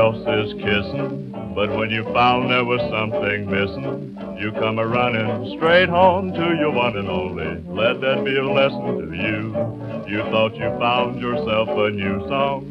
else's kissing, but when you found there was something missing, you come a-running straight home to your one and only. Let that be a lesson to you. You thought you found yourself a new song,